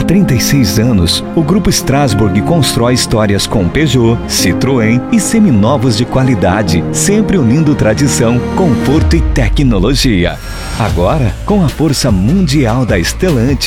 36 anos, o Grupo Strasbourg constrói histórias com Peugeot, Citroën e seminovos de qualidade, sempre unindo tradição, conforto e tecnologia. Agora, com a força mundial da Stellantis,